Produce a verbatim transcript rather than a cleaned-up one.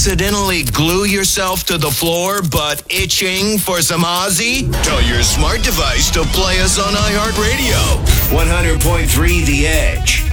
accidentally glue yourself to the floor but itching for some Ozzy? Tell your smart device to play us on iHeartRadio. one hundred point three The Edge.